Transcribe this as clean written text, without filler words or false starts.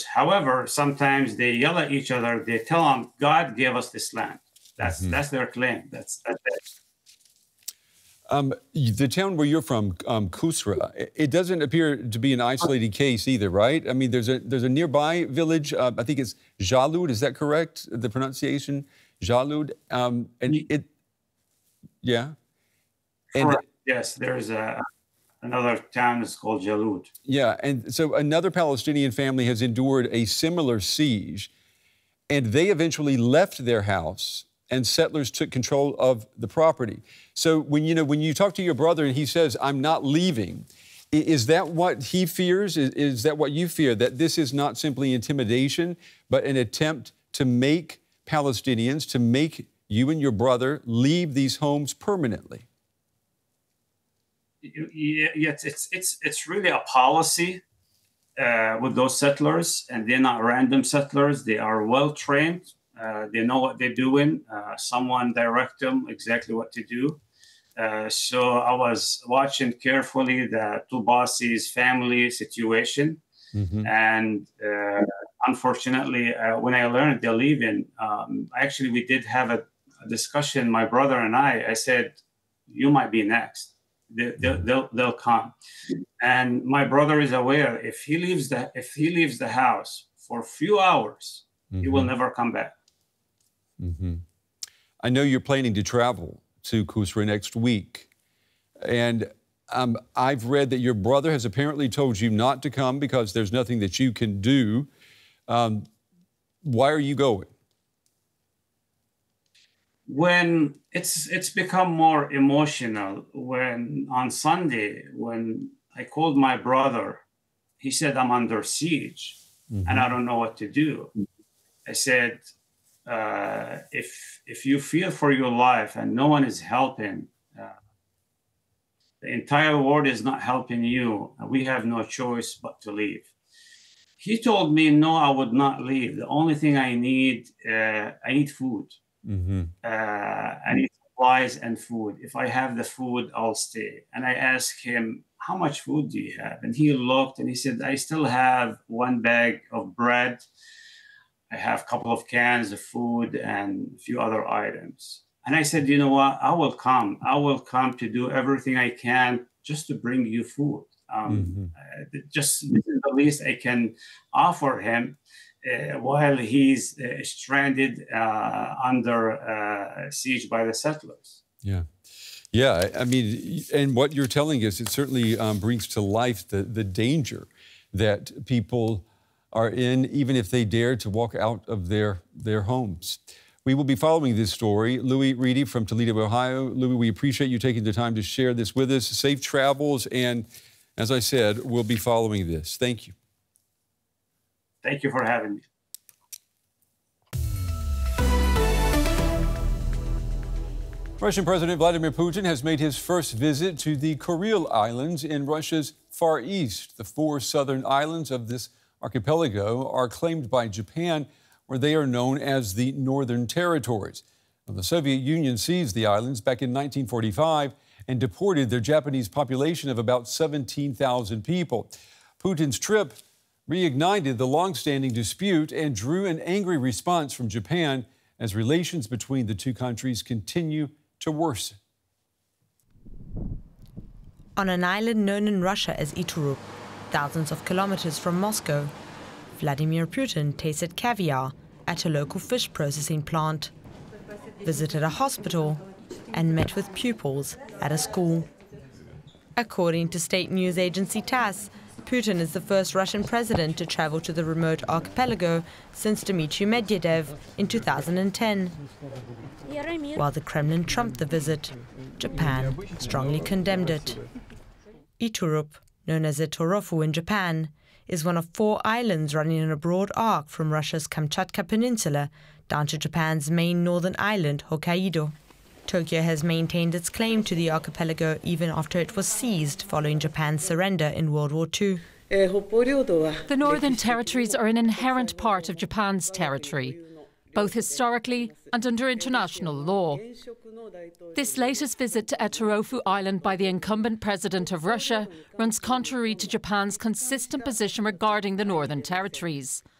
However, sometimes they yell at each other. They tell them, God gave us this land. That's their claim. That's it. The town where you're from, Kusra, it doesn't appear to be an isolated case either, right? I mean, there's a nearby village. I think it's Jalud. Is that correct? The pronunciation, Jalud, yeah. And yes, there's another town is called Jalud. Yeah, and so another Palestinian family has endured a similar siege, and they eventually left their house, and settlers took control of the property. So when you talk to your brother and he says, "I'm not leaving," is that what he fears? Is that what you fear? That this is not simply intimidation, but an attempt to make Palestinians, to make you and your brother leave these homes permanently? Yes, it's really a policy with those settlers, and they're not random settlers. They are well trained. They know what they're doing. Someone direct them exactly what to do. So I was watching carefully the Tubasi's family situation, and unfortunately, when I learned they're leaving, actually we did have a discussion. My brother and I said, "You might be next. They'll come," and my brother is aware if he leaves the house for a few hours, he will never come back. I know you're planning to travel to Kusra next week, and I've read that your brother has apparently told you not to come because there's nothing that you can do. Why are you going? When it's become more emotional, when on Sunday, when I called my brother, he said, "I'm under siege and I don't know what to do." I said, if you fear for your life and no one is helping, the entire world is not helping you, and we have no choice but to leave. He told me, "No, I would not leave. The only thing I need food. I need supplies and food. If I have the food, I'll stay." And I asked him, "How much food do you have?" And he looked and he said, "I still have one bag of bread. I have a couple of cans of food and a few other items." And I said, "You know what? I will come. I will come to do everything I can just to bring you food. Just this is the least I can offer him while he's stranded under siege by the settlers." Yeah. I mean, and what you're telling us, it certainly brings to life the danger that people are in, even if they dare to walk out of their homes. We will be following this story. Louis Reedy from Toledo, Ohio. Louis, we appreciate you taking the time to share this with us. Safe travels, and as I said, we'll be following this. Thank you. Thank you for having me. Russian President Vladimir Putin has made his first visit to the Kuril Islands in Russia's Far East. The 4 southern islands of this archipelago are claimed by Japan, where they are known as the Northern Territories. Now, the Soviet Union seized the islands back in 1945 and deported their Japanese population of about 17,000 people. Putin's trip reignited the long-standing dispute and drew an angry response from Japan as relations between the two countries continue to worsen. On an island known in Russia as Iturup, thousands of kilometers from Moscow, Vladimir Putin tasted caviar at a local fish processing plant, visited a hospital, and met with pupils at a school. According to state news agency TASS, Putin is the first Russian president to travel to the remote archipelago since Dmitry Medvedev in 2010. While the Kremlin trumped the visit, Japan strongly condemned it. Iturup, known as Etorofu in Japan, is one of 4 islands running in a broad arc from Russia's Kamchatka Peninsula down to Japan's main northern island, Hokkaido. Tokyo has maintained its claim to the archipelago even after it was seized following Japan's surrender in World War II. The Northern Territories are an inherent part of Japan's territory, both historically and under international law. This latest visit to Etorofu Island by the incumbent president of Russia runs contrary to Japan's consistent position regarding the Northern Territories.